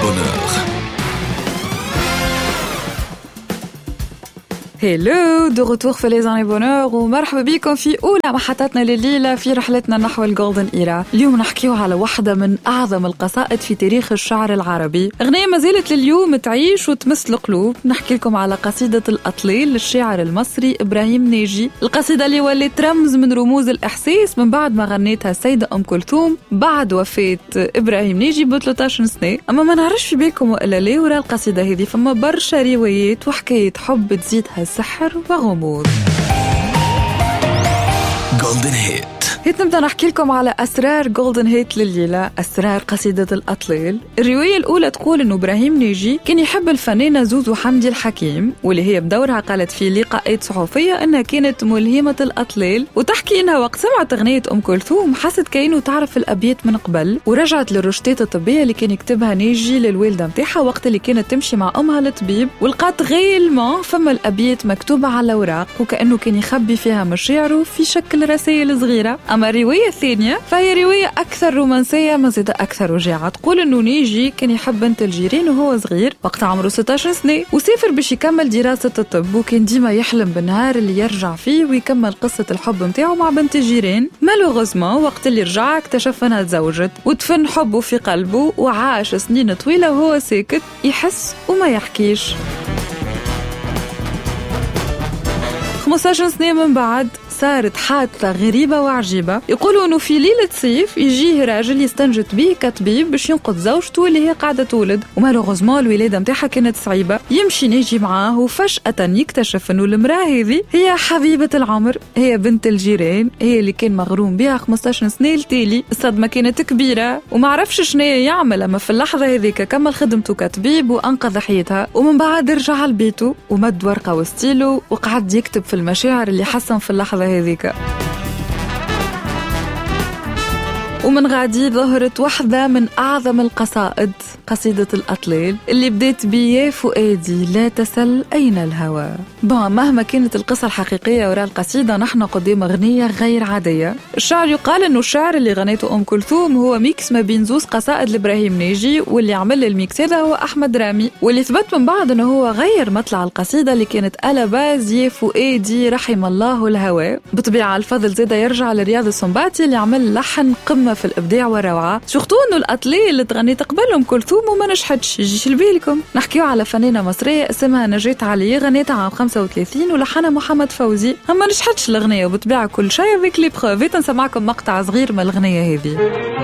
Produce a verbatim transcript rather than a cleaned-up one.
Bonheur. هيلو دو روتور في لي زاني بونور ومرحبا بكم في أولى محطاتنا لليلة في رحلتنا نحو الجولدن إيرا. اليوم نحكيو على واحدة من أعظم القصائد في تاريخ الشعر العربي، أغنية ما زالت لليوم تعيش وتمس القلوب. نحكي لكم على قصيدة الأطليل للشاعر المصري إبراهيم ناجي، القصيدة اللي ولت رمز من رموز الإحساس من بعد ما غنيتها السيدة أم كلثوم بعد وفاة إبراهيم ناجي ب ثلاثة عشر سنة. أما ما نعرفش في بالكم وإلا ليه ورا القصيدة هذه فما برشا روايات وحكاية حب تزيدها سحر وغموض. جولدن هيت هيت نبدأ نحكي لكم على أسرار جولدن هيت لليلة، أسرار قصيدة الأطليل. الرواية الأولى تقول إنه إبراهيم ناجي كان يحب الفنانة زوزو حمدي الحكيم، واللي هي بدورها قالت في لقاءات صحفية إنها كانت ملهمة الأطليل، وتحكي إنها وقت سمعت أغنية أم كلثوم حست كأنه تعرف الأبيات من قبل، ورجعت للروشتات الطبية اللي كان يكتبها ناجي للوالدة متاعها وقت اللي كانت تمشي مع أمها للطبيب، ولقات غيلما فما الأبيات مكتوبة على أوراق وكأنه كان يخبي فيها مشاعره في شكل رسائل صغيرة. أما الرواية الثانية فهي رواية أكثر رومانسية مزيدة أكثر وجاعة، تقول إنه ناجي كان يحب بنت الجيران وهو صغير وقت عمره ستة عشر سنة، وسافر باش يكمل دراسة الطب، وكان ديما يحلم بالنهار اللي يرجع فيه ويكمل قصة الحب متاعه مع بنت الجيران. مالوغوزمون وقت اللي رجع اكتشف انها تزوجت وتفن حبه في قلبه، وعاش سنين طويلة وهو ساكت يحس وما يحكيش. خمسة عشر سنة من بعد صارت حادثة غريبة وعجيبة. يقولوا انه في ليلة صيف يجيه راجل يستنجد به كطبيب باش ينقذ زوجته اللي هي قاعدة تولد، ومالوغوزمون الولادة متاعها كانت صعيبة. يمشي ناجي معاه وفجأة يكتشف انه المرأة هذه هي حبيبة العمر، هي بنت الجيران، هي اللي كان مغروم بها خمسة عشر سنة التالي. الصدمة كانت كبيرة وما عرفش شنو يعمل، اما في اللحظة هذيك كمل خدمته كطبيب وانقذ حياتها، ومن بعد رجع لبيته ومد ورقة وستيلو وقعد يكتب في المشاعر اللي حسن في اللحظة هذيك. ومن غادي ظهرت واحدة من أعظم القصائد، قصيدة الأطليل اللي بديت بيا فؤادي لا تسل أين الهوى. با مهما كانت القصة الحقيقية وراء القصيدة نحن قدام أغنية غير عادية. الشعر يقال أنه الشعر اللي غنيته أم كلثوم هو ميكس ما بين زوز قصائد لإبراهيم ناجي، واللي عمل الميكس هذا هو أحمد رامي، واللي ثبت من بعد أنه هو غير مطلع القصيدة اللي كانت ألا باز يا فؤادي رحم الله الهوى. بطبيعة الفضل زيادة يرجع لرياض السنباطي اللي عمل لحن قمة في الإبداع والروعة. شفتوا أنه الأطليل اللي تغنيت قبل أم كلثوم وما نجحتش يجيش لبالكم. نحكيو على فنانة مصرية اسمها نجاة علي، غنيتها عام خمسة وثلاثين ولحنها محمد فوزي، أما نجحتش الأغنية وبطبيعة كل شيء ذيك لي بروفيت. نسمعكم مقطع صغير من الأغنية هذه.